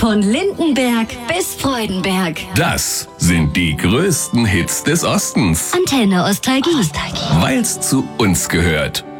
Von Lindenberg bis Freudenberg. Das sind die größten Hits des Ostens. Antenne Ostalgie. Weil's zu uns gehört.